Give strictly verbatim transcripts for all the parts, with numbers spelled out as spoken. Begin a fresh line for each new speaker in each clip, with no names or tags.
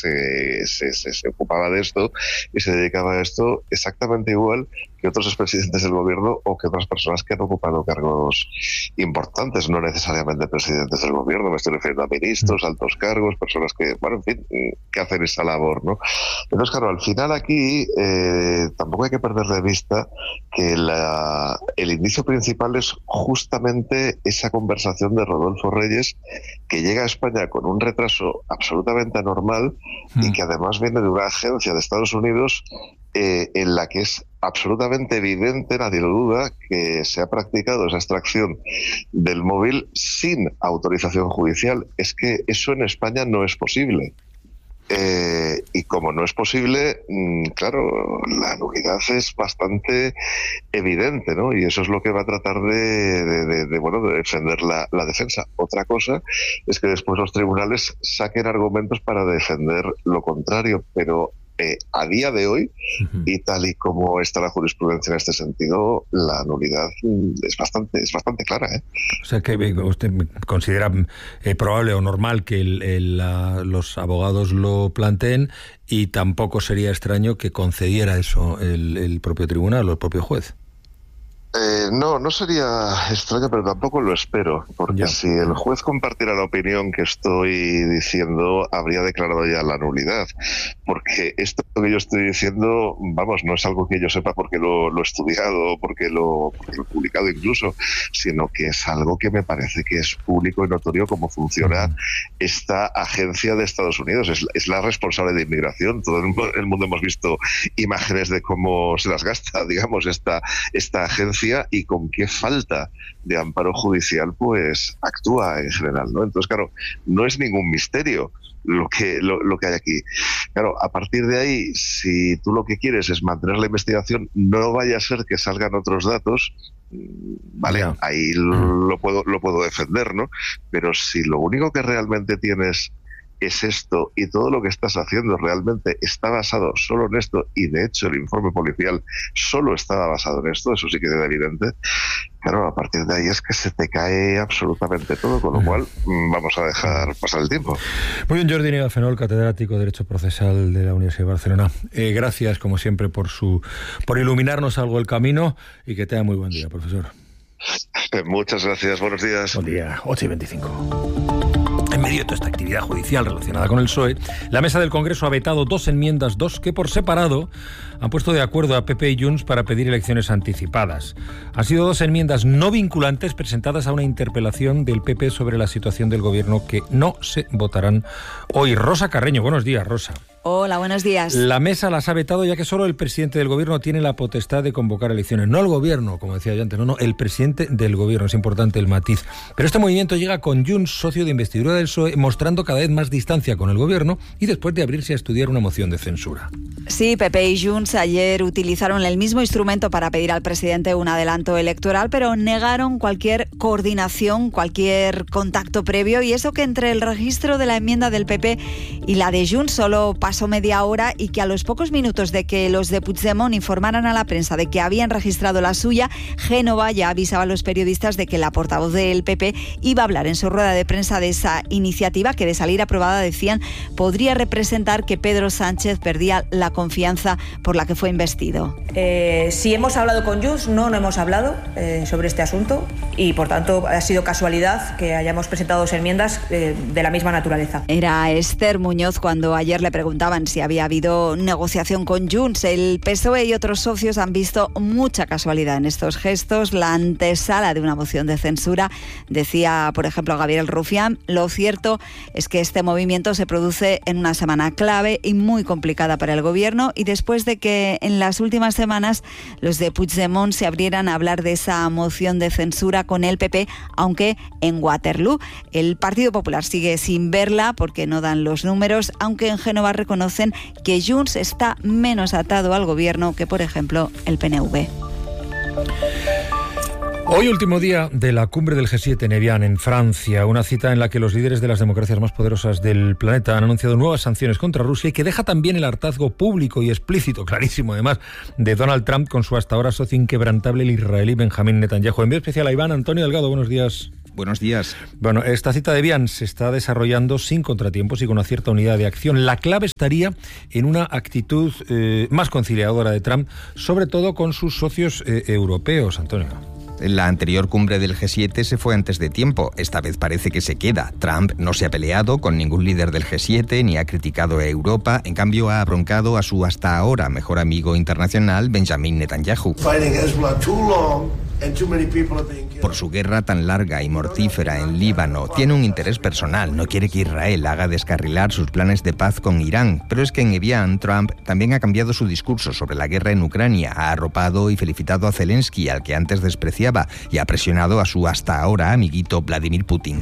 se, se, se, se ocupaba de esto y se dedicaba a esto exactamente igual que otros expresidentes del gobierno o que otras personas que han ocupado cargos importantes, no necesariamente presidentes del gobierno, me estoy refiriendo a ministros, altos cargos, personas que, bueno, en fin, que hacen esa labor, ¿no? Entonces, claro, al final aquí eh, tampoco hay que perder de vista que la, el indicio principal es justamente esa conversación de Rodolfo Reyes, que llega a España con un retraso absolutamente anormal mm. y que además viene de una agencia de Estados Unidos eh, en la que es absolutamente evidente, nadie lo duda, que se ha practicado esa extracción del móvil sin autorización judicial. Es que eso en España no es posible. Eh, y como no es posible, mmm, claro, la nulidad es bastante evidente, ¿no? Y eso es lo que va a tratar de, de, de, de bueno, de defender la, la defensa. Otra cosa es que después los tribunales saquen argumentos para defender lo contrario, pero Eh, a día de hoy, uh-huh. y tal y como está la jurisprudencia en este sentido, la nulidad es bastante es bastante clara, ¿eh?
O sea, que usted considera eh, probable o normal que el, el, la, los abogados lo planteen, y tampoco sería extraño que concediera eso el, el propio tribunal o el propio juez.
Eh, no, no sería extraño, pero tampoco lo espero, porque ya. si el juez compartiera la opinión que estoy diciendo, habría declarado ya la nulidad, porque esto que yo estoy diciendo, vamos, no es algo que yo sepa porque lo, lo he estudiado, porque lo, porque lo he publicado incluso, sino que es algo que me parece que es público y notorio cómo funciona uh-huh. esta agencia de Estados Unidos. Es, es la responsable de inmigración. Todo el mundo hemos visto imágenes de cómo se las gasta, digamos, esta, esta agencia, y con qué falta de amparo judicial pues actúa en general, ¿no? Entonces, claro, no es ningún misterio lo que lo, lo que hay aquí. Claro, a partir de ahí, si tú lo que quieres es mantener la investigación, no vaya a ser que salgan otros datos, vale, yeah. ahí lo, lo puedo lo puedo defender, ¿no? Pero si lo único que realmente tienes es esto y todo lo que estás haciendo realmente está basado solo en esto, y de hecho el informe policial solo estaba basado en esto, eso sí que era evidente, claro, a partir de ahí es que se te cae absolutamente todo, con lo cual vamos a dejar pasar el tiempo.
Muy bien, Jordi Nega Fenol, catedrático de Derecho Procesal de la Universidad de Barcelona. Eh, gracias, como siempre, por su por iluminarnos algo el camino, y que tenga muy buen día, profesor.
Muchas gracias, buenos días.
Buen día, ocho y veinticinco. En medio de toda esta actividad judicial relacionada con el P S O E, la Mesa del Congreso ha vetado dos enmiendas, dos que por separado han puesto de acuerdo a P P y Junts para pedir elecciones anticipadas. Han sido dos enmiendas no vinculantes presentadas a una interpelación del P P sobre la situación del gobierno que no se votarán hoy. Rosa Carreño, buenos días, Rosa.
Hola, buenos días.
La mesa las ha vetado ya que solo el presidente del gobierno tiene la potestad de convocar elecciones. No el gobierno, como decía yo antes, no, no, el presidente del gobierno. Es importante el matiz. Pero este movimiento llega con Junts, socio de investidura del P S O E, mostrando cada vez más distancia con el gobierno y después de abrirse a estudiar una moción de censura.
Sí, P P y Junts ayer utilizaron el mismo instrumento para pedir al presidente un adelanto electoral, pero negaron cualquier coordinación, cualquier contacto previo, y eso que entre el registro de la enmienda del P P y la de Junts solo pasó media hora, y que a los pocos minutos de que los de Puigdemont informaran a la prensa de que habían registrado la suya, Génova ya avisaba a los periodistas de que la portavoz del P P iba a hablar en su rueda de prensa de esa iniciativa que, de salir aprobada, decían, podría representar que Pedro Sánchez perdía la confianza por la que fue investido.
Eh, si hemos hablado con Junts, no, no hemos hablado eh, sobre este asunto, y por tanto ha sido casualidad que hayamos presentado dos enmiendas eh, de la misma naturaleza.
Era Esther Muñoz cuando ayer le preguntaban si había habido negociación con Junts. El P S O E y otros socios han visto mucha casualidad en estos gestos, la antesala de una moción de censura. Decía, por ejemplo, Gabriel Rufián, lo cierto es que este movimiento se produce en una semana clave y muy complicada para el gobierno, y después de que en las últimas semanas los de Puigdemont se abrieran a hablar de esa moción de censura con el P P, aunque en Waterloo. El Partido Popular sigue sin verla porque no dan los números, aunque en Génova reconocen que Junts está menos atado al gobierno que, por ejemplo, el P N V.
Hoy, último día de la cumbre del G siete en Evian, en Francia, una cita en la que los líderes de las democracias más poderosas del planeta han anunciado nuevas sanciones contra Rusia, y que deja también el hartazgo público y explícito, clarísimo además, de Donald Trump con su hasta ahora socio inquebrantable, el israelí Benjamín Netanyahu. Envío especial a Iván Antonio Delgado, buenos días.
Buenos días.
Bueno, esta cita de Evian se está desarrollando sin contratiempos y con una cierta unidad de acción. La clave estaría en una actitud eh, más conciliadora de Trump, sobre todo con sus socios eh, europeos, Antonio.
La anterior cumbre del G siete se fue antes de tiempo. Esta vez parece que se queda. Trump no se ha peleado con ningún líder del G siete ni ha criticado a Europa. En cambio, ha abroncado a su hasta ahora mejor amigo internacional, Benjamin Netanyahu, por su guerra tan larga y mortífera en Líbano. Tiene un interés personal, no quiere que Israel haga descarrilar sus planes de paz con Irán. Pero es que en Evian, Trump también ha cambiado su discurso sobre la guerra en Ucrania, ha arropado y felicitado a Zelensky, al que antes despreciaba, y ha presionado a su hasta ahora amiguito Vladimir Putin,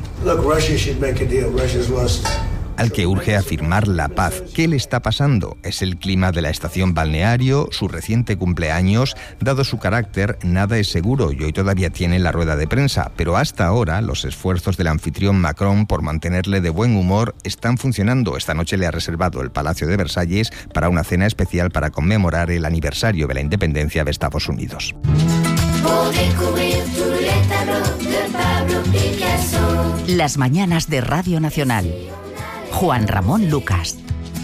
al que urge a firmar la paz. ¿Qué le está pasando? ¿Es el clima de la estación balneario? ¿Su reciente cumpleaños? Dado su carácter, nada es seguro y hoy todavía tiene la rueda de prensa, pero hasta ahora los esfuerzos del anfitrión Macron por mantenerle de buen humor están funcionando. Esta noche le ha reservado el Palacio de Versalles para una cena especial para conmemorar el aniversario de la independencia de Estados Unidos.
Las mañanas de Radio Nacional. Juan Ramón Lucas.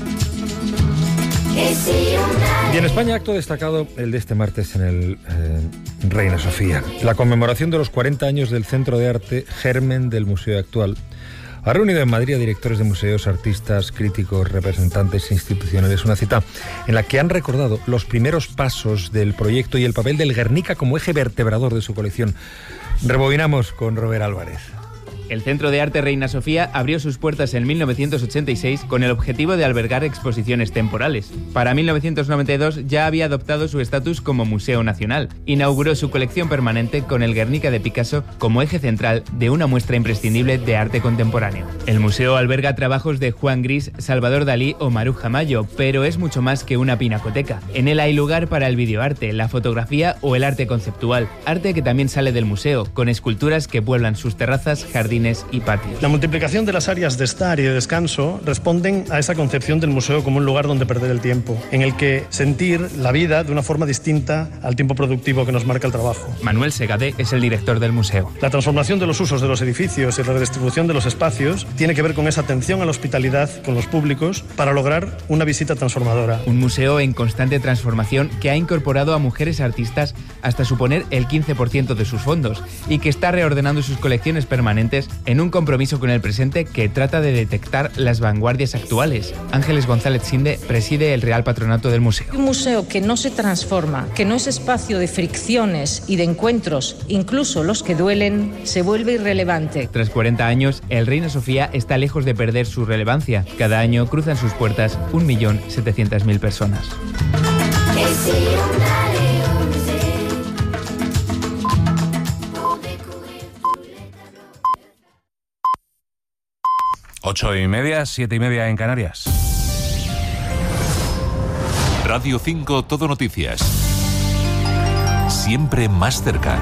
Y en España, acto destacado el de este martes en el eh, Reina Sofía. La conmemoración de los cuarenta años del Centro de Arte Germen del Museo Actual ha reunido en Madrid a directores de museos, artistas, críticos, representantes institucionales. Una cita en la que han recordado los primeros pasos del proyecto y el papel del Guernica como eje vertebrador de su colección. Rebobinamos con Robert Álvarez.
El Centro de Arte Reina Sofía abrió sus puertas en mil novecientos ochenta y seis con el objetivo de albergar exposiciones temporales. Para mil novecientos noventa y dos ya había adoptado su estatus como Museo Nacional. Inauguró su colección permanente con el Guernica de Picasso como eje central de una muestra imprescindible de arte contemporáneo. El museo alberga trabajos de Juan Gris, Salvador Dalí o Maruja Mayo, pero es mucho más que una pinacoteca. En él hay lugar para el videoarte, la fotografía o el arte conceptual, arte que también sale del museo, con esculturas que pueblan sus terrazas, jardines y patios.
La multiplicación de las áreas de estar y de descanso responden a esa concepción del museo como un lugar donde perder el tiempo, en el que sentir la vida de una forma distinta al tiempo productivo que nos marca el trabajo.
Manuel Segadé es el director del museo.
La transformación de los usos de los edificios y la redistribución de los espacios tiene que ver con esa atención a la hospitalidad con los públicos para lograr una visita transformadora.
Un museo en constante transformación que ha incorporado a mujeres artistas hasta suponer el quince por ciento de sus fondos y que está reordenando sus colecciones permanentes en un compromiso con el presente que trata de detectar las vanguardias actuales. Ángeles González Sinde preside el Real Patronato del museo.
Un museo que no se transforma, que no es espacio de fricciones y de encuentros, incluso los que duelen, se vuelve irrelevante.
Tras cuarenta años, el Reina Sofía está lejos de perder su relevancia. Cada año cruzan sus puertas un millón setecientas mil personas.
Ocho y media, siete y media en Canarias.
Radio cinco Todo Noticias. Siempre más cerca.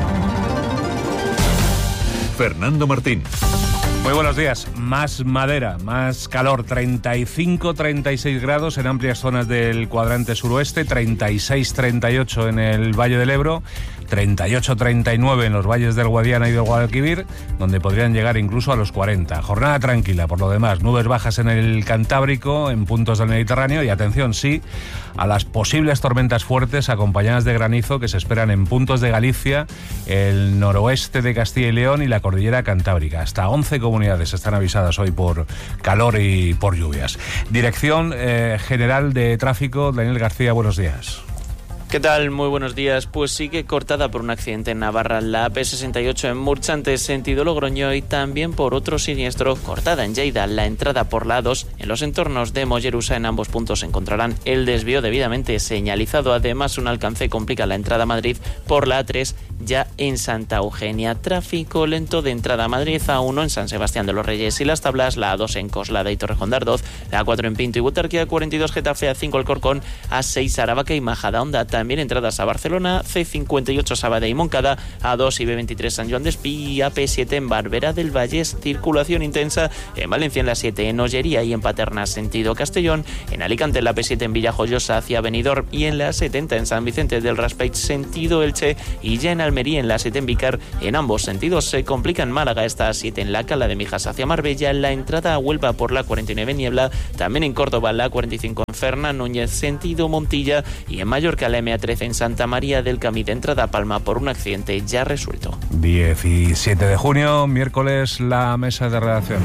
Fernando Martín.
Muy buenos días. Más madera, más calor. treinta y cinco, treinta y seis grados en amplias zonas del cuadrante suroeste, treinta y seis, treinta y ocho en el Valle del Ebro, treinta y ocho, treinta y nueve en los valles del Guadiana y del Guadalquivir, donde podrían llegar incluso a los cuarenta. Jornada tranquila, por lo demás. Nubes bajas en el Cantábrico, en puntos del Mediterráneo y, atención, sí, a las posibles tormentas fuertes acompañadas de granizo que se esperan en puntos de Galicia, el noroeste de Castilla y León y la cordillera Cantábrica. Hasta once comunidades están avisadas hoy por calor y por lluvias. Dirección eh, General de Tráfico, Daniel García, buenos días.
¿Qué tal? Muy buenos días. Pues sigue cortada por un accidente en Navarra, la A P sesenta y ocho en Murchantes, sentido Logroño, y también por otro siniestro cortada en Lleida, la entrada por la A dos. En los entornos de Mollerusa, en ambos puntos se encontrarán el desvío debidamente señalizado. Además, un alcance complica la entrada a Madrid por la A tres, ya en Santa Eugenia. Tráfico lento de entrada a Madrid, A uno en San Sebastián de los Reyes y Las Tablas, la A dos en Coslada y Torrejón de Ardoz, la A cuatro en Pinto y Butarque, A cuarenta y dos Getafe, A cinco Alcorcón, A seis Aravaca y Majadahonda. También también entradas a Barcelona, C cincuenta y ocho Sabadell y Moncada, A dos y B veintitrés San Joan d'Espí y A P siete en Barberà del Vallès. Circulación intensa en Valencia en la siete, en Ollería y en Paterna sentido Castellón, en Alicante en la P siete en Villajoyosa hacia Benidorm y en la setenta en San Vicente del Raspeig sentido Elche, y ya en Almería en la siete en Vícar. En ambos sentidos se complica en Málaga esta A siete en la Cala de Mijas hacia Marbella, en la entrada a Huelva por la cuarenta y nueve en Niebla, también en Córdoba la cuarenta y cinco en Fernán Núñez sentido Montilla, y en Mallorca la M A trece en Santa María del Camí de entrada a Palma por un accidente ya resuelto.
diecisiete de junio, miércoles, la mesa de redacción.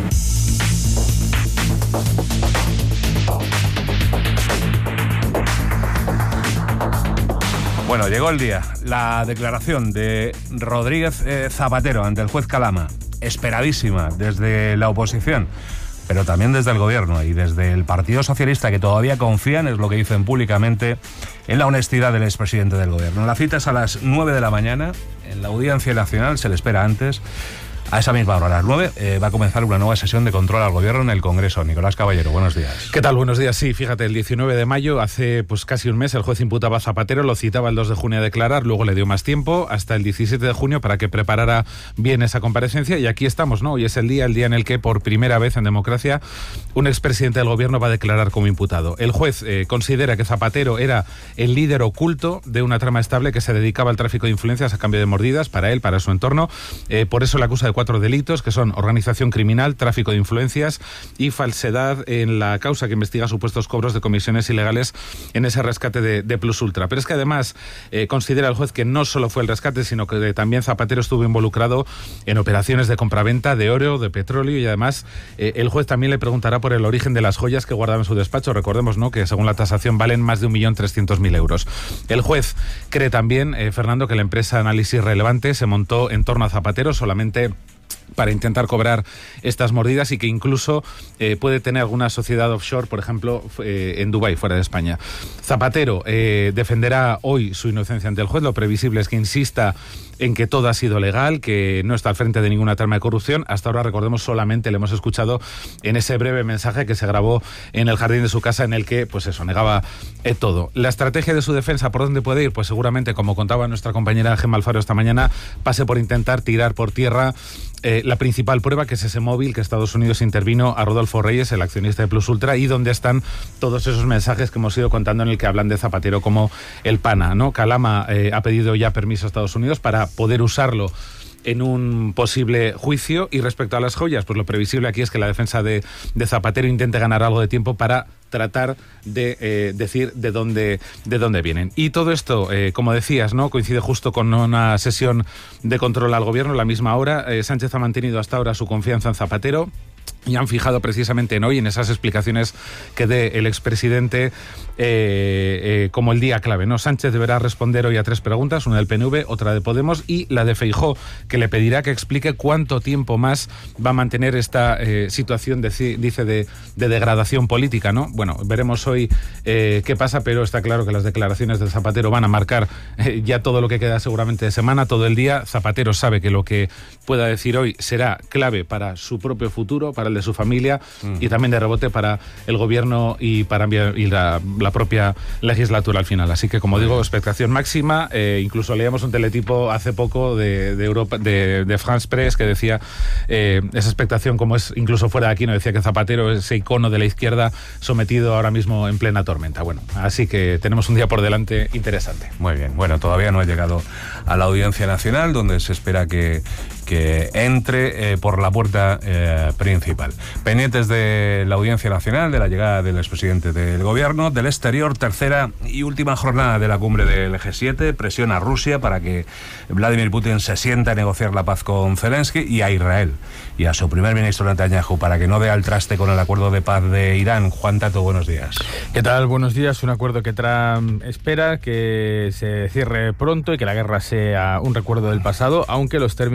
Bueno, llegó el día. La declaración de Rodríguez eh, Zapatero ante el juez Calama, esperadísima desde la oposición, pero también desde el gobierno y desde el Partido Socialista, que todavía confían, es lo que dicen públicamente, en la honestidad del expresidente del gobierno. La cita es a las nueve de la mañana, en la Audiencia Nacional, se le espera antes. A esa misma hora, a las nueve, eh, va a comenzar una nueva sesión de control al gobierno en el Congreso. Nicolás Caballero, buenos días.
¿Qué tal? Buenos días. Sí, fíjate, el diecinueve de mayo, hace pues casi un mes, el juez imputaba a Zapatero, lo citaba el dos de junio a declarar, luego le dio más tiempo, hasta el diecisiete de junio, para que preparara bien esa comparecencia, y aquí estamos, ¿no? Hoy es el día, el día en el que, por primera vez en democracia, un expresidente del gobierno va a declarar como imputado. El juez eh, considera que Zapatero era el líder oculto de una trama estable que se dedicaba al tráfico de influencias a cambio de mordidas, para él, para su entorno. Eh, por eso le acusa de cuatro delitos, que son organización criminal, tráfico de influencias y falsedad en la causa que investiga supuestos cobros de comisiones ilegales en ese rescate de, de Plus Ultra. Pero es que además eh, considera el juez que no solo fue el rescate, sino que también Zapatero estuvo involucrado en operaciones de compraventa de oro, de petróleo, y además eh, el juez también le preguntará por el origen de las joyas que guardaba en su despacho. Recordemos, ¿no?, que según la tasación valen más de un millón trescientos mil euros. El juez cree también, eh, Fernando, que la empresa Análisis Relevante se montó en torno a Zapatero solamente para intentar cobrar estas mordidas, y que incluso eh, puede tener alguna sociedad offshore, por ejemplo, eh, en Dubái, fuera de España. Zapatero eh, defenderá hoy su inocencia ante el juez. Lo previsible es que insista en que todo ha sido legal, que no está al frente de ninguna trama de corrupción. Hasta ahora, recordemos, solamente le hemos escuchado en ese breve mensaje que se grabó en el jardín de su casa, en el que, pues eso, negaba eh, todo. La estrategia de su defensa, ¿por dónde puede ir? Pues seguramente, como contaba nuestra compañera Gemma Alfaro esta mañana, pase por intentar tirar por tierra eh, la principal prueba, que es ese móvil que Estados Unidos intervino a Rodolfo Reyes, el accionista de Plus Ultra, y donde están todos esos mensajes que hemos ido contando, en el que hablan de Zapatero como el pana, ¿no? Calama eh, ha pedido ya permiso a Estados Unidos para poder usarlo en un posible juicio. Y respecto a las joyas, pues lo previsible aquí es que la defensa de, de Zapatero intente ganar algo de tiempo para tratar de eh, decir de dónde de dónde vienen. Y todo esto, eh, como decías, ¿no?, coincide justo con una sesión de control al gobierno. A la misma hora, eh, Sánchez ha mantenido hasta ahora su confianza en Zapatero, y han fijado precisamente en hoy, en esas explicaciones que dé el expresidente, eh, eh, como el día clave, ¿no? Sánchez deberá responder hoy a tres preguntas, una del P N V, otra de Podemos y la de Feijóo, que le pedirá que explique cuánto tiempo más va a mantener esta eh, situación, de, dice, de, de degradación política, ¿no? Bueno, veremos hoy eh, qué pasa, pero está claro que las declaraciones del Zapatero van a marcar eh, ya todo lo que queda seguramente de semana, todo el día. Zapatero sabe que lo que pueda decir hoy será clave para su propio futuro, para el de su familia, mm. y también de rebote para el gobierno y para y la, la propia legislatura al final. Así que, como digo, expectación máxima. Eh, incluso leíamos un teletipo hace poco de, de Europa, de, de France Press, que decía eh, esa expectación, como es incluso fuera de aquí, no decía que Zapatero es ese icono de la izquierda sometido ahora mismo en plena tormenta. Bueno, así que tenemos un día por delante interesante.
Muy bien. Bueno, todavía no ha llegado a la Audiencia Nacional, donde se espera que que entre eh, por la puerta eh, principal. Pendientes de la Audiencia Nacional, de la llegada del expresidente del gobierno. Del exterior, tercera y última jornada de la cumbre del G siete, presiona a Rusia para que Vladimir Putin se sienta a negociar la paz con Zelensky, y a Israel y a su primer ministro Netanyahu para que no dé al traste con el acuerdo de paz de Irán. Juan Tato, buenos días.
¿Qué tal? Buenos días. Un acuerdo que Trump espera que se cierre pronto y que la guerra sea un recuerdo del pasado, aunque los términos del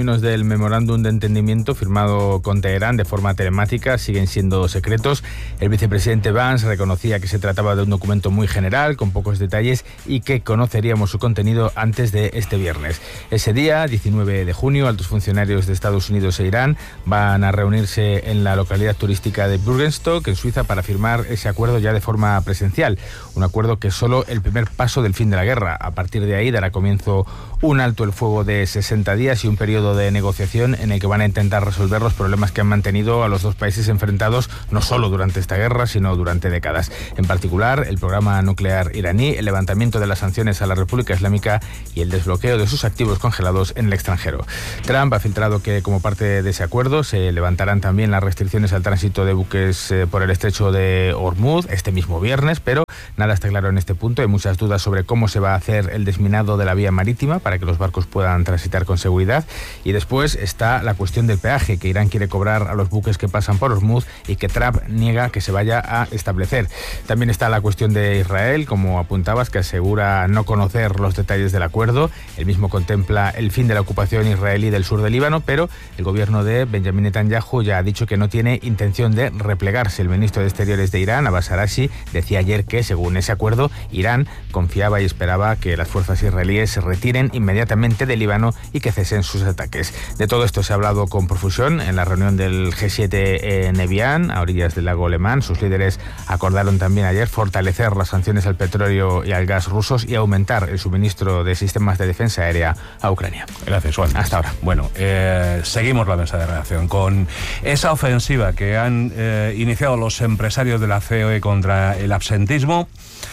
memorándum de entendimiento firmado con Teherán de forma telemática siguen siendo secretos. El vicepresidente Vance reconocía que se trataba de un documento muy general, con pocos detalles, y que conoceríamos su contenido antes de este viernes. Ese día, diecinueve de junio, altos funcionarios de Estados Unidos e Irán van a reunirse en la localidad turística de Bürgenstock, en Suiza, para firmar ese acuerdo ya de forma presencial. Un acuerdo que es solo el primer paso del fin de la guerra. A partir de ahí dará comienzo un alto el fuego de sesenta días y un periodo de negociación en el que van a intentar resolver los problemas que han mantenido a los dos países enfrentados no solo durante esta guerra, sino durante décadas. En particular, el programa nuclear iraní, el levantamiento de las sanciones a la República Islámica y el desbloqueo de sus activos congelados en el extranjero. Trump ha filtrado que, como parte de ese acuerdo, se levantarán también las restricciones al tránsito de buques eh, por el estrecho de Hormuz este mismo viernes, pero nada está claro en este punto. Hay muchas dudas sobre cómo se va a hacer el desminado de la vía marítima para que los barcos puedan transitar con seguridad. Y después está la cuestión del peaje que Irán quiere cobrar a los buques que pasan por Hormuz y que Trump niega que se vaya a establecer. También está la cuestión de Israel, como apuntabas, que asegura no conocer los detalles del acuerdo. El mismo contempla el fin de la ocupación israelí del sur del Líbano, pero el gobierno de Benjamin Netanyahu ya ha dicho que no tiene intención de replegarse. El ministro de Exteriores de Irán, Abbas Arashi, decía ayer que, según ese acuerdo, Irán confiaba y esperaba que las fuerzas israelíes se retiren inmediatamente del Líbano y que cesen sus ataques. De todo esto se ha hablado con profusión en la reunión del G siete en Evian, a orillas del lago Lemán. Sus líderes acordaron también ayer fortalecer las sanciones al petróleo y al gas rusos y aumentar el suministro de sistemas de defensa aérea a Ucrania.
Gracias, Juan.
Hasta ahora.
Bueno, eh, seguimos la mesa de redacción con esa ofensiva que han eh, iniciado los empresarios de la C O E contra el absentismo.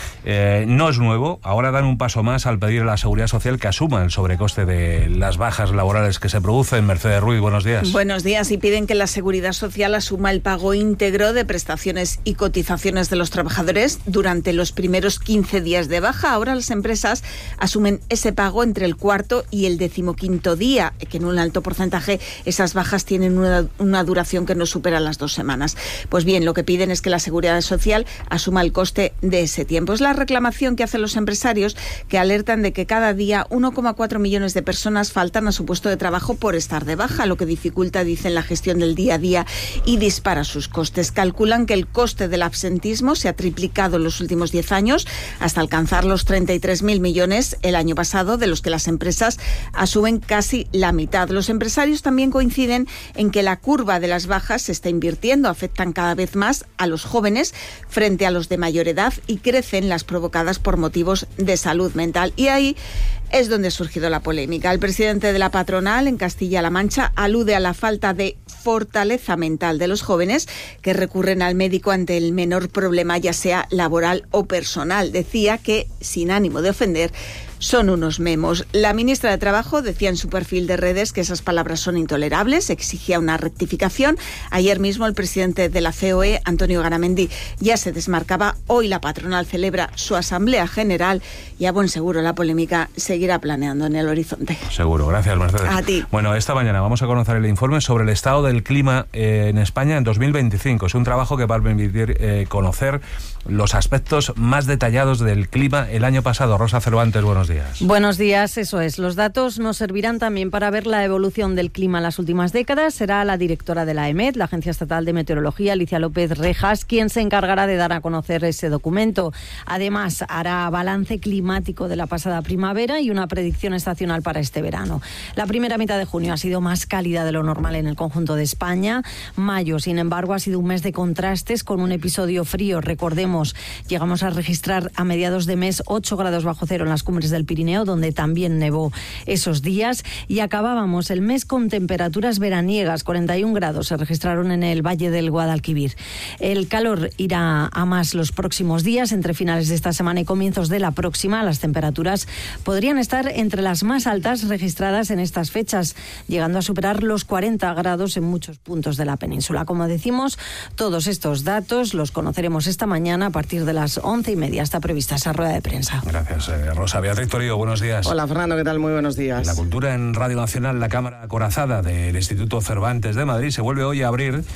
Eh, no es nuevo, ahora dan un paso más al pedir a la Seguridad Social que asuma el sobrecoste de las bajas laborales que se producen. Mercedes Ruiz, buenos días.
Buenos días, y piden que la Seguridad Social asuma el pago íntegro de prestaciones y cotizaciones de los trabajadores durante los primeros quince días de baja. Ahora las empresas asumen ese pago entre el cuarto y el decimoquinto día, que en un alto porcentaje esas bajas tienen una, una duración que no supera las dos semanas. Pues bien, lo que piden es que la Seguridad Social asuma el coste de ese tiempo. Es la reclamación que hacen los empresarios, que alertan de que cada día uno coma cuatro millones de personas faltan a su puesto de trabajo por estar de baja, lo que dificulta, dicen, la gestión del día a día y dispara sus costes. Calculan que el coste del absentismo se ha triplicado en los últimos diez años hasta alcanzar los treinta y tres mil millones el año pasado, de los que las empresas asumen casi la mitad. Los empresarios también coinciden en que la curva de las bajas se está invirtiendo, afectan cada vez más a los jóvenes frente a los de mayor edad y crecen las provocadas por motivos de salud mental. Y ahí es donde ha surgido la polémica. El presidente de la patronal en Castilla-La Mancha alude a la falta de fortaleza mental de los jóvenes que recurren al médico ante el menor problema, ya sea laboral o personal. Decía que, sin ánimo de ofender, son unos memos. La ministra de Trabajo decía en su perfil de redes que esas palabras son intolerables, exigía una rectificación. Ayer mismo el presidente de la C O E, Antonio Garamendi, ya se desmarcaba. Hoy la patronal celebra su asamblea general y a buen seguro la polémica seguirá planeando en el horizonte.
Seguro, gracias, Mercedes.
A ti.
Bueno, esta mañana vamos a conocer el informe sobre el estado del clima eh, en España en dos mil veinticinco. Es un trabajo que va a permitir eh, conocer los aspectos más detallados del clima el año pasado. Rosa Cervantes, buenos días.
Buenos días, eso es. Los datos nos servirán también para ver la evolución del clima en las últimas décadas. Será la directora de la EMET, la Agencia Estatal de Meteorología, Alicia López Rejas, quien se encargará de dar a conocer ese documento. Además, hará balance climático de la pasada primavera y una predicción estacional para este verano. La primera mitad de junio ha sido más cálida de lo normal en el conjunto de España. Mayo, sin embargo, ha sido un mes de contrastes con un episodio frío. Recordemos, llegamos a registrar a mediados de mes ocho grados bajo cero en las cumbres del Pirineo, donde también nevó esos días, y acabábamos el mes con temperaturas veraniegas. cuarenta y un grados se registraron en el Valle del Guadalquivir. El calor irá a más los próximos días. Entre finales de esta semana y comienzos de la próxima, las temperaturas podrían estar entre las más altas registradas en estas fechas, llegando a superar los cuarenta grados en muchos puntos de la península. Como decimos, todos estos datos los conoceremos esta mañana a partir de las once y media. Está prevista esa rueda de prensa.
Gracias, eh, Rosa. Beatriz Torío, buenos días.
Hola, Fernando, ¿qué tal? Muy buenos días.
La cultura en Radio Nacional, la Cámara Acorazada del Instituto Cervantes de Madrid se vuelve hoy a abrir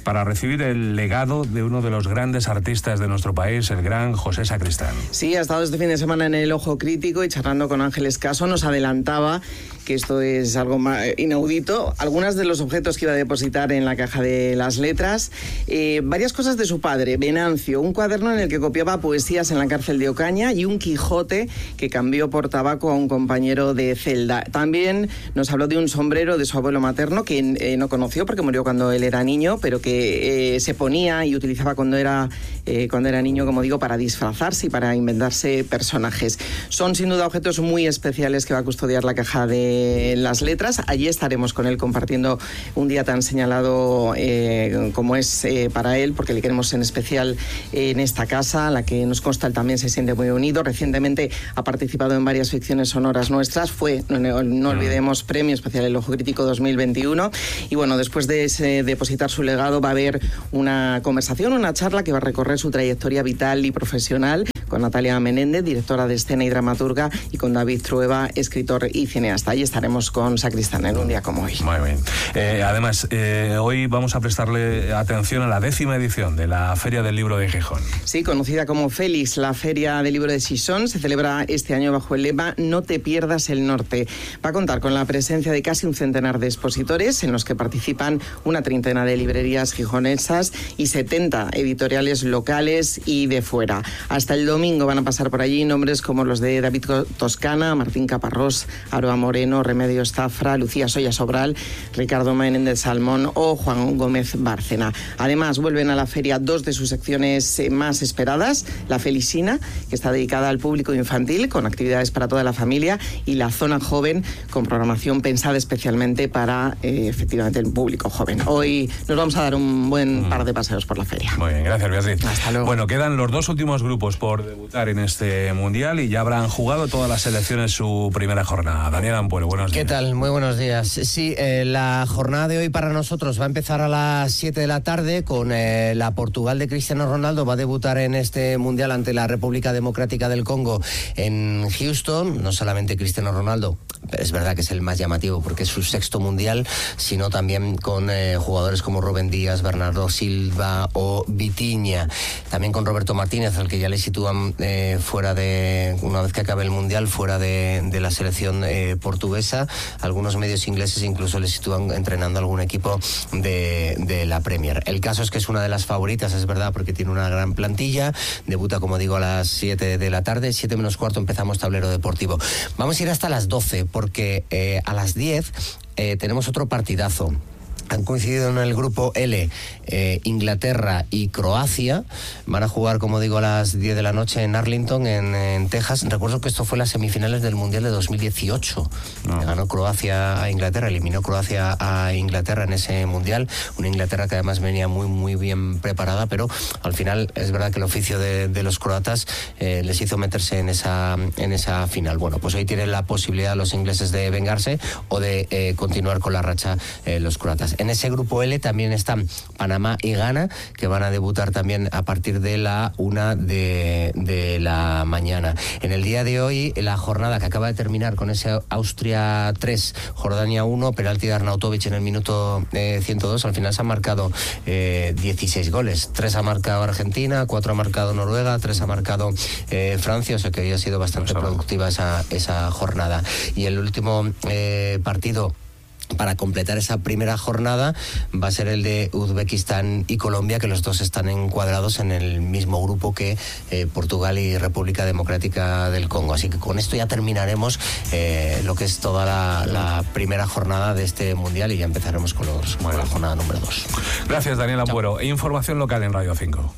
para recibir el legado de uno de los grandes artistas de nuestro país, el gran José Sacristán.
Sí, ha estado este fin de semana en el Ojo Crítico y charlando con Ángeles Caso nos adelantaba que esto es algo inaudito. Algunos de los objetos que iba a depositar en la caja de las letras, eh, varias cosas de su padre, Venancio, un cuaderno en el que copiaba poesías en la cárcel de Ocaña y un Quijote que cambió por tabaco a un compañero de celda. También nos habló de un sombrero de su abuelo materno que eh, no conoció porque murió cuando él era niño, pero que eh, se ponía y utilizaba cuando era, eh, cuando era niño, como digo, para disfrazarse y para inventarse personajes. Son sin duda objetos muy especiales que va a custodiar la caja de las letras. Allí estaremos con él compartiendo un día tan señalado eh, como es eh, para él, porque le queremos en especial eh, en esta casa, a la que nos consta él también se siente muy unido. Recientemente ha participado en varias ficciones sonoras nuestras, fue, no, no, no olvidemos, Premio Especial El Ojo Crítico dos mil veintiuno, y bueno, después de ese, depositar su legado va a haber una conversación, una charla que va a recorrer su trayectoria vital y profesional con Natalia Menéndez, directora de escena y dramaturga, y con David Trueba, escritor y cineasta. Allí estaremos con Sacristán en un día como hoy.
Muy bien. Eh, además, eh, hoy vamos a prestarle atención a la décima edición de la Feria del Libro de Gijón.
Sí, conocida como Félix, la Feria del Libro de Gijón se celebra este año bajo el lema No te pierdas el norte. Va a contar con la presencia de casi un centenar de expositores, en los que participan una treintena de librerías gijonesas y setenta editoriales locales y de fuera. Hasta el domingo van a pasar por allí nombres como los de David Toscana, Martín Caparrós, Aroa Moreno, Remedios Zafra, Lucía Soya Sobral, Ricardo Menéndez Salmón o Juan Gómez Bárcena. Además, vuelven a la feria dos de sus secciones más esperadas, la Felicina, que está dedicada al público infantil, con actividades para toda la familia, y la Zona Joven, con programación pensada especialmente para, eh, efectivamente, el público joven. Hoy nos vamos a dar un buen par de paseos por la feria.
Muy bien, gracias, Beatriz.
Hasta luego.
Bueno, quedan los dos últimos grupos por debutar en este Mundial y ya habrán jugado todas las selecciones su primera jornada. Daniel Ampuero, buenos días.
¿Qué tal? Muy buenos días. Sí, eh, la jornada de hoy para nosotros va a empezar a las siete de la tarde con eh, la Portugal de Cristiano Ronaldo. Va a debutar en este Mundial ante la República Democrática del Congo en Houston. No solamente Cristiano Ronaldo, es verdad que es el más llamativo porque es su sexto Mundial, sino también con eh, jugadores como Rubén Díaz, Bernardo Silva o Vitinha. También con Roberto Martínez, al que ya le sitúan eh, fuera de, una vez que acabe el Mundial, fuera de, de la selección eh, portuguesa. Algunos medios ingleses incluso le sitúan entrenando algún equipo de, de la Premier. El caso es que es una de las favoritas, es verdad, porque tiene una gran plantilla. Debuta, como digo, a las siete de la tarde, siete menos cuarto empezamos tablero deportivo. Vamos a ir hasta las doce, porque eh, a las diez eh, tenemos otro partidazo. Han coincidido en el grupo L eh, Inglaterra y Croacia. Van a jugar, como digo, a las diez de la noche en Arlington, en, en Texas. Recuerdo que esto fue las semifinales del Mundial de dos mil dieciocho. No. Ganó Croacia a Inglaterra, eliminó Croacia a Inglaterra en ese Mundial. Una Inglaterra que además venía muy, muy bien preparada, pero al final es verdad que el oficio de, de los croatas eh, les hizo meterse en esa, en esa final. Bueno, pues hoy tienen la posibilidad los ingleses de vengarse o de eh, continuar con la racha eh, los croatas. En ese grupo L también están Panamá y Ghana, que van a debutar también a partir de la una de, de la mañana. En el día de hoy, la jornada que acaba de terminar con ese Austria tres, Jordania uno, penalti de Arnautovic en el minuto eh, ciento dos, al final se han marcado eh, dieciséis goles. tres ha marcado Argentina, cuatro ha marcado Noruega, tres ha marcado eh, Francia, o sea que hoy ha sido bastante productiva esa, esa jornada. Y el último eh, partido para completar esa primera jornada va a ser el de Uzbekistán y Colombia, que los dos están encuadrados en el mismo grupo que eh, Portugal y República Democrática del Congo. Así que con esto ya terminaremos eh, lo que es toda la, la primera jornada de este Mundial y ya empezaremos con, los, con la jornada número dos.
Gracias, Daniel Ampuero. Información local en Radio cinco.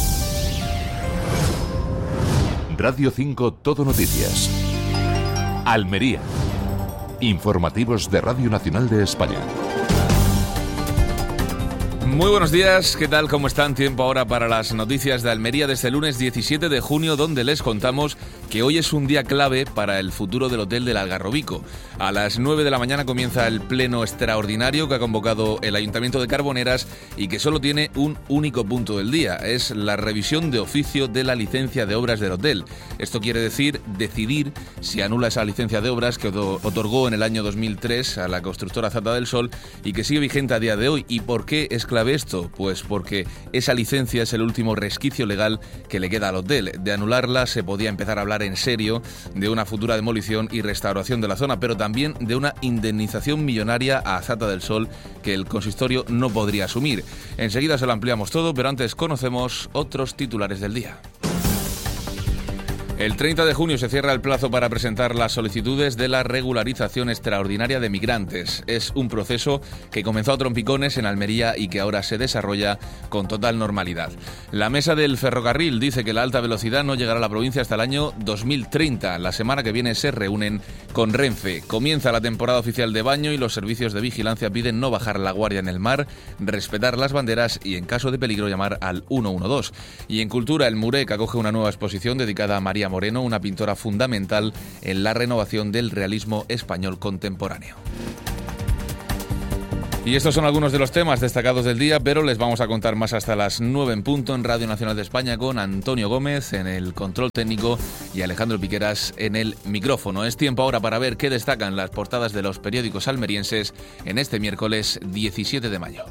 Radio cinco Todo Noticias. Almería. Informativos de Radio Nacional de España.
Muy buenos días, ¿qué tal? ¿Cómo están? Tiempo ahora para las noticias de Almería de este lunes diecisiete de junio, donde les contamos que hoy es un día clave para el futuro del Hotel del Algarrobico. A las nueve de la mañana comienza el pleno extraordinario que ha convocado el Ayuntamiento de Carboneras y que solo tiene un único punto del día, es la revisión de oficio de la licencia de obras del hotel. Esto quiere decir decidir si anula esa licencia de obras que otorgó en el año dos mil tres a la constructora Zata del Sol y que sigue vigente a día de hoy. ¿Y por qué es clave grave esto? Pues porque esa licencia es el último resquicio legal que le queda al hotel. De anularla se podía empezar a hablar en serio de una futura demolición y restauración de la zona, pero también de una indemnización millonaria a Azata del Sol que el consistorio no podría asumir. Enseguida se lo ampliamos todo, pero antes conocemos otros titulares del día. El treinta de junio se cierra el plazo para presentar las solicitudes de la regularización extraordinaria de migrantes. Es un proceso que comenzó a trompicones en Almería y que ahora se desarrolla con total normalidad. La mesa del ferrocarril dice que la alta velocidad no llegará a la provincia hasta el año dos mil treinta. La semana que viene se reúnen con Renfe. Comienza la temporada oficial de baño y los servicios de vigilancia piden no bajar la guardia en el mar, respetar las banderas y en caso de peligro llamar al uno uno dos. Y en cultura, el Murec acoge una nueva exposición dedicada a María Moreno, una pintora fundamental en la renovación del realismo español contemporáneo. Y estos son algunos de los temas destacados del día, pero les vamos a contar más hasta las nueve en punto en Radio Nacional de España con Antonio Gómez en el control técnico y Alejandro Piqueras en el micrófono. Es tiempo ahora para ver qué destacan las portadas de los periódicos almerienses en este miércoles diecisiete de mayo.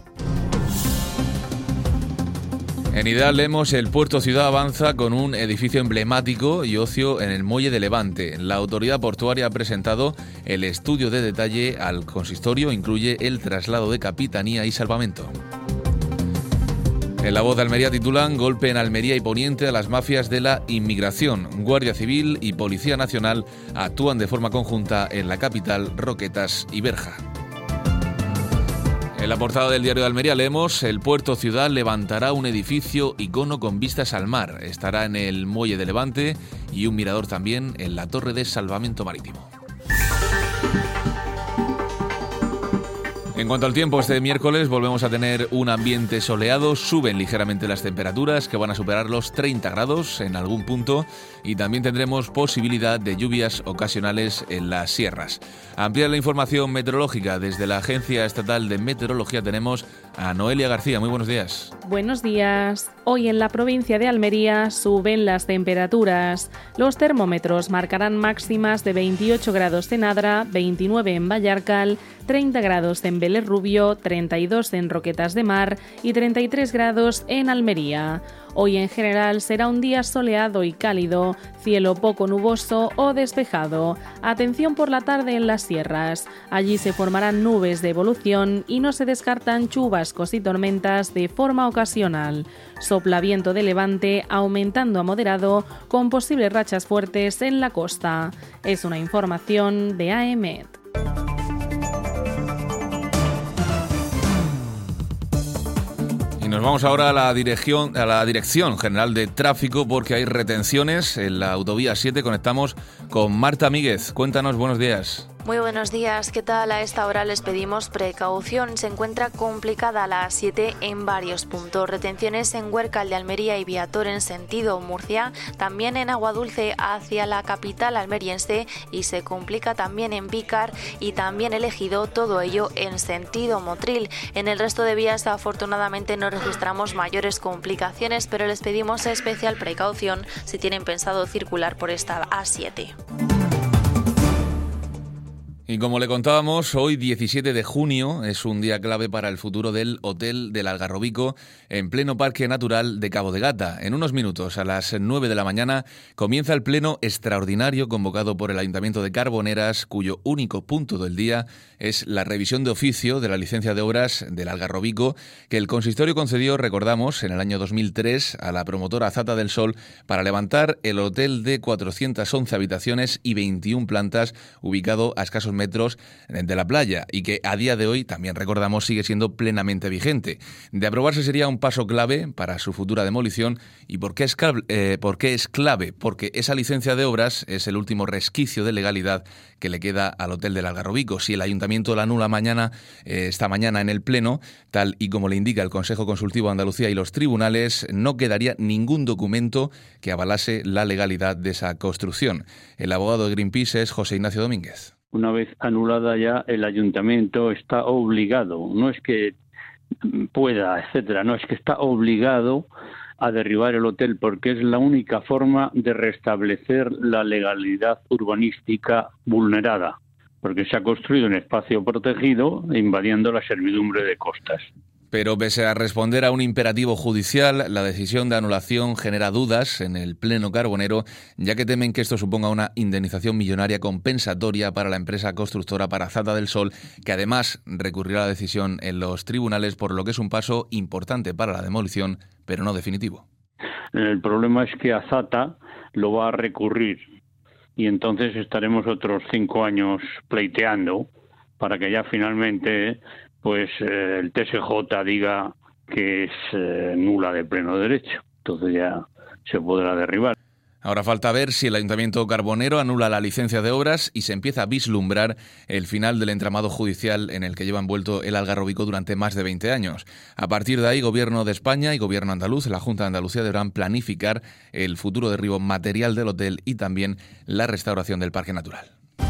En Ideal leemos: el Puerto Ciudad avanza con un edificio emblemático y ocio en el Muelle de Levante. La autoridad portuaria ha presentado el estudio de detalle al consistorio, incluye el traslado de capitanía y salvamento. En La Voz de Almería titulan: golpe en Almería y Poniente a las mafias de la inmigración. Guardia Civil y Policía Nacional actúan de forma conjunta en la capital, Roquetas y Berja. En la portada del Diario de Almería leemos: el Puerto Ciudad levantará un edificio icono con vistas al mar. Estará en el Muelle de Levante y un mirador también en la Torre de Salvamento Marítimo. En cuanto al tiempo, este miércoles volvemos a tener un ambiente soleado, suben ligeramente las temperaturas que van a superar los treinta grados en algún punto y también tendremos posibilidad de lluvias ocasionales en las sierras. A ampliar la información meteorológica desde la Agencia Estatal de Meteorología tenemos a Noelia García. Muy buenos días.
Buenos días. Hoy en la provincia de Almería suben las temperaturas. Los termómetros marcarán máximas de veintiocho grados en Adra, veintinueve en Vallarcal, treinta grados en Vélez Rubio, treinta y dos en Roquetas de Mar y treinta y tres grados en Almería. Hoy en general será un día soleado y cálido, cielo poco nuboso o despejado. Atención por la tarde en las sierras. Allí se formarán nubes de evolución y no se descartan chubascos y tormentas de forma ocasional. Sopla viento de levante aumentando a moderado con posibles rachas fuertes en la costa. Es una información de A E M E T.
Nos vamos ahora a la dirección, a la Dirección General de Tráfico porque hay retenciones en la autovía siete. Conectamos con Marta Míguez. Cuéntanos, buenos días.
Muy buenos días, ¿qué tal? A esta hora les pedimos precaución. Se encuentra complicada la A siete en varios puntos. Retenciones en Huércal de Almería y Viator en sentido Murcia, también en Aguadulce hacia la capital almeriense y se complica también en Vícar y también el Ejido, todo ello en sentido Motril. En el resto de vías afortunadamente no registramos mayores complicaciones, pero les pedimos especial precaución si tienen pensado circular por esta A siete.
Y como le contábamos, hoy diecisiete de junio es un día clave para el futuro del Hotel del Algarrobico en pleno Parque Natural de Cabo de Gata. En unos minutos, a las nueve de la mañana, comienza el pleno extraordinario convocado por el Ayuntamiento de Carboneras, cuyo único punto del día es la revisión de oficio de la licencia de obras del Algarrobico que el consistorio concedió, recordamos, en el año dos mil tres a la promotora Azata del Sol para levantar el hotel de cuatrocientas once habitaciones y veintiuna plantas ubicado a escasos metros de la playa y que a día de hoy, también recordamos, sigue siendo plenamente vigente. De aprobarse sería un paso clave para su futura demolición. ¿Y por qué es clave? Eh, ¿por qué es clave? Porque esa licencia de obras es el último resquicio de legalidad que le queda al Hotel del Algarrobico. Si el Ayuntamiento la anula mañana, eh, esta mañana en el Pleno, tal y como le indica el Consejo Consultivo de Andalucía y los tribunales, no quedaría ningún documento que avalase la legalidad de esa construcción. El abogado de Greenpeace es José Ignacio Domínguez.
Una vez anulada ya, el ayuntamiento está obligado, no es que pueda, etcétera, no, es que está obligado a derribar el hotel porque es la única forma de restablecer la legalidad urbanística vulnerada, porque se ha construido un espacio protegido invadiendo la servidumbre de costas.
Pero pese a responder a un imperativo judicial, la decisión de anulación genera dudas en el Pleno Carbonero, ya que temen que esto suponga una indemnización millonaria compensatoria para la empresa constructora Parazata del Sol, que además recurrirá a la decisión en los tribunales, por lo que es un paso importante para la demolición, pero no definitivo.
El problema es que Azata lo va a recurrir y entonces estaremos otros cinco años pleiteando para que ya finalmente pues eh, el T S J diga que es eh, nula de pleno derecho. Entonces ya se podrá derribar.
Ahora falta ver si el Ayuntamiento Carbonero anula la licencia de obras y se empieza a vislumbrar el final del entramado judicial en el que lleva envuelto el Algarrobico durante más de veinte años. A partir de ahí, Gobierno de España y Gobierno andaluz, la Junta de Andalucía, deberán planificar el futuro derribo material del hotel y también la restauración del Parque Natural.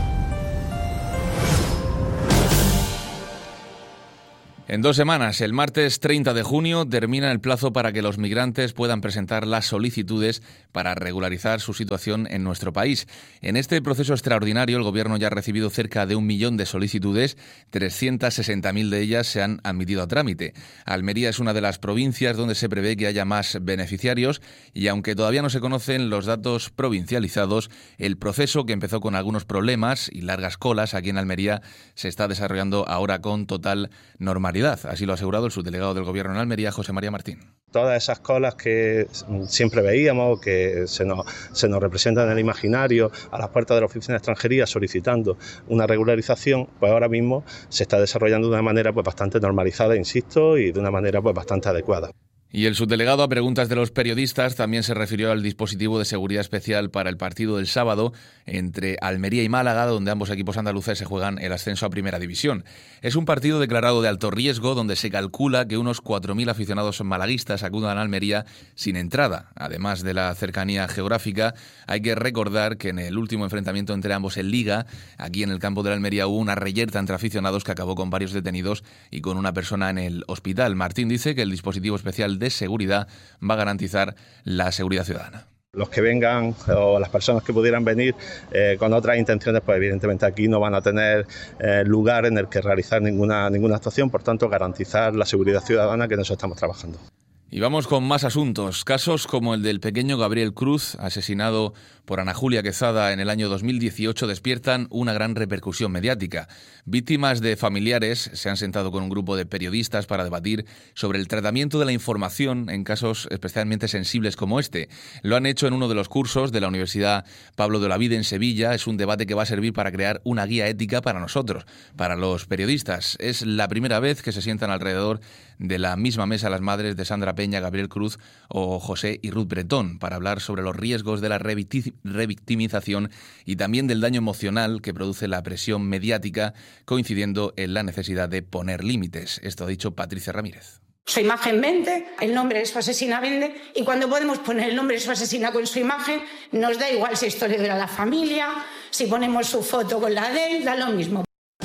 En dos semanas, el martes treinta de junio, termina el plazo para que los migrantes puedan presentar las solicitudes para regularizar su situación en nuestro país. En este proceso extraordinario, el Gobierno ya ha recibido cerca de un millón de solicitudes, trescientas sesenta mil de ellas se han admitido a trámite. Almería es una de las provincias donde se prevé que haya más beneficiarios y aunque todavía no se conocen los datos provincializados, el proceso, que empezó con algunos problemas y largas colas aquí en Almería, se está desarrollando ahora con total normalidad. Así lo ha asegurado el subdelegado del Gobierno en Almería, José María Martín.
Todas esas colas que siempre veíamos, que se nos, se nos representan en el imaginario a las puertas de la Oficina de Extranjería solicitando una regularización, pues ahora mismo se está desarrollando de una manera pues bastante normalizada, insisto, y de una manera pues bastante adecuada.
Y el subdelegado, a preguntas de los periodistas, también se refirió al dispositivo de seguridad especial para el partido del sábado entre Almería y Málaga, donde ambos equipos andaluces se juegan el ascenso a Primera División. Es un partido declarado de alto riesgo, donde se calcula que unos cuatro mil aficionados malaguistas acudan a Almería sin entrada. Además de la cercanía geográfica, hay que recordar que en el último enfrentamiento entre ambos en Liga, aquí en el campo de la Almería, hubo una reyerta entre aficionados que acabó con varios detenidos y con una persona en el hospital. Martín dice que el dispositivo especial de seguridad va a garantizar la seguridad ciudadana.
Los que vengan o las personas que pudieran venir eh, con otras intenciones, pues evidentemente aquí no van a tener eh, lugar en el que realizar ninguna, ninguna actuación, por tanto garantizar la seguridad ciudadana, que en eso estamos trabajando.
Y vamos con más asuntos. Casos como el del pequeño Gabriel Cruz, asesinado por Ana Julia Quezada en el año dos mil dieciocho, despiertan una gran repercusión mediática. Víctimas de familiares se han sentado con un grupo de periodistas para debatir sobre el tratamiento de la información en casos especialmente sensibles como este. Lo han hecho en uno de los cursos de la Universidad Pablo de Olavide en Sevilla. Es un debate que va a servir para crear una guía ética para nosotros, para los periodistas. Es la primera vez que se sientan alrededor de la misma mesa las madres de Sandra Peña, Gabriel Cruz o José y Ruth Bretón para hablar sobre los riesgos de la revictimización y también del daño emocional que produce la presión mediática, coincidiendo en la necesidad de poner límites. Esto ha dicho Patricia Ramírez.
Su imagen vende, el nombre de su asesina vende, y cuando podemos poner el nombre de su asesina con su imagen, nos da igual si esto le duele a la familia, si ponemos su foto con la de él, da lo mismo.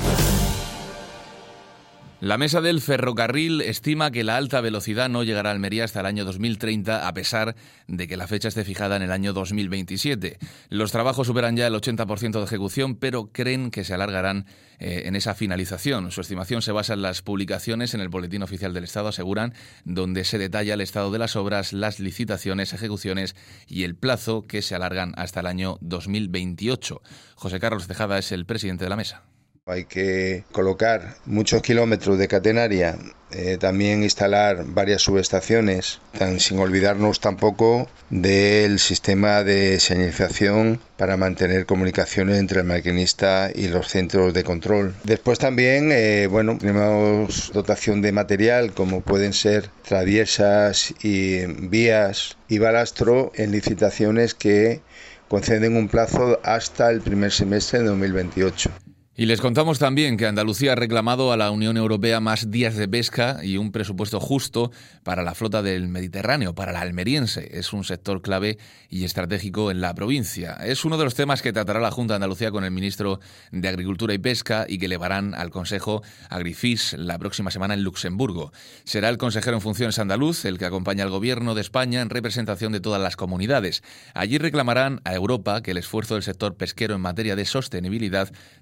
La Mesa del Ferrocarril estima que la alta velocidad no llegará a Almería hasta el año dos mil treinta, a pesar de que la fecha esté fijada en el año dos mil veintisiete. Los trabajos superan ya el ochenta por ciento de ejecución, pero creen que se alargarán eh, en esa finalización. Su estimación se basa en las publicaciones en el Boletín Oficial del Estado, aseguran, donde se detalla el estado de las obras, las licitaciones, ejecuciones y el plazo, que se alargan hasta el año dos mil veintiocho. José Carlos Tejada es el presidente de la mesa.
Hay que colocar muchos kilómetros de catenaria, eh, también instalar varias subestaciones, tan, sin olvidarnos tampoco del sistema de señalización para mantener comunicaciones entre el maquinista y los centros de control. Después también, eh, bueno, tenemos dotación de material como pueden ser traviesas y vías y balastro en licitaciones que conceden un plazo hasta el primer semestre de dos mil veintiocho.
Y les contamos también que Andalucía ha reclamado a la Unión Europea más días de pesca y un presupuesto justo para la flota del Mediterráneo, para la almeriense. Es un sector clave y estratégico en la provincia. Es uno de los temas que tratará la Junta de Andalucía con el ministro de Agricultura y Pesca y que elevarán al Consejo Agrifish la próxima semana en Luxemburgo. Será el consejero en funciones andaluz el que acompaña al Gobierno de España en representación de todas las comunidades. Allí reclamarán a Europa que el esfuerzo del sector pesquero en materia de sostenibilidad tiene que ser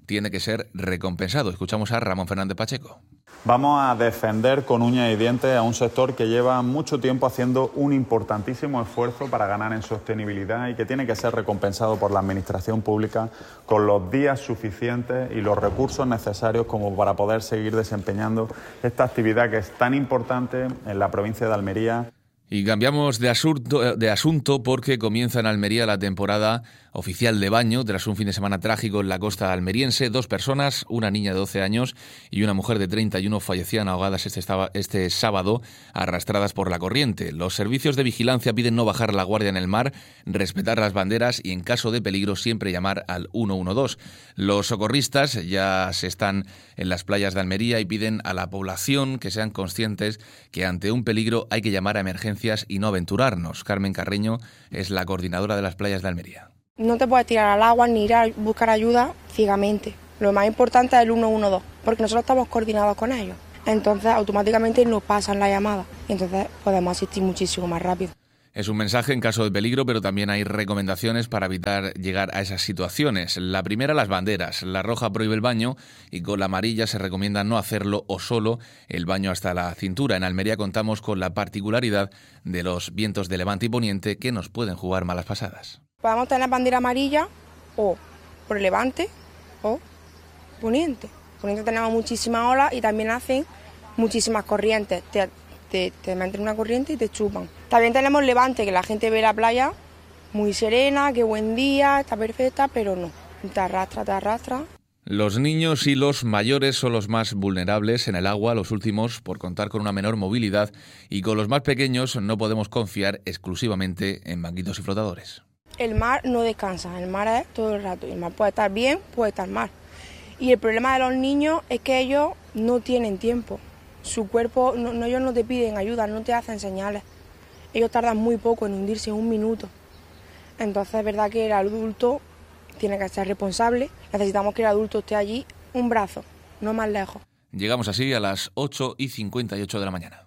ser recompensado. Escuchamos a Ramón Fernández Pacheco.
Vamos a defender con uñas y dientes a un sector que lleva mucho tiempo haciendo un importantísimo esfuerzo para ganar en sostenibilidad y que tiene que ser recompensado por la Administración pública con los días suficientes y los recursos necesarios como para poder seguir desempeñando esta actividad que es tan importante en la provincia de Almería.
Y cambiamos de asunto, de asunto porque comienza en Almería la temporada oficial de baño tras un fin de semana trágico en la costa almeriense. Dos personas, una niña de doce años y una mujer de treinta y uno, fallecían ahogadas este, este sábado, arrastradas por la corriente. Los servicios de vigilancia piden no bajar la guardia en el mar, respetar las banderas y en caso de peligro siempre llamar al uno uno dos. Los socorristas ya se están en las playas de Almería y piden a la población que sean conscientes que ante un peligro hay que llamar a emergencias y no aventurarnos. Carmen Carreño es la coordinadora de las playas de Almería.
No te puedes tirar al agua ni ir a buscar ayuda ciegamente. Lo más importante es el uno uno dos, porque nosotros estamos coordinados con ellos. Entonces automáticamente nos pasan la llamada y entonces podemos asistir muchísimo más rápido.
Es un mensaje en caso de peligro, pero también hay recomendaciones para evitar llegar a esas situaciones. La primera, las banderas. La roja prohíbe el baño y con la amarilla se recomienda no hacerlo o solo el baño hasta la cintura. En Almería contamos con la particularidad de los vientos de levante y poniente que nos pueden jugar malas pasadas.
Podemos tener bandera amarilla o por levante o poniente. Poniente tenemos muchísimas olas y también hacen muchísimas corrientes. Te, te, te meten una corriente y te chupan. También tenemos levante, que la gente ve la playa muy serena, qué buen día, está perfecta, pero no, te arrastra, te arrastra.
Los niños y los mayores son los más vulnerables en el agua, los últimos por contar con una menor movilidad, y con los más pequeños no podemos confiar exclusivamente en banquitos y flotadores.
El mar no descansa, el mar es todo el rato, el mar puede estar bien, puede estar mal. Y el problema de los niños es que ellos no tienen tiempo, su cuerpo, no, no, ellos no te piden ayuda, no te hacen señales. Ellos tardan muy poco en hundirse, un minuto. Entonces es verdad que el adulto tiene que ser responsable. Necesitamos que el adulto esté allí un brazo, no más lejos.
Llegamos así a las ocho y cincuenta y ocho de la mañana.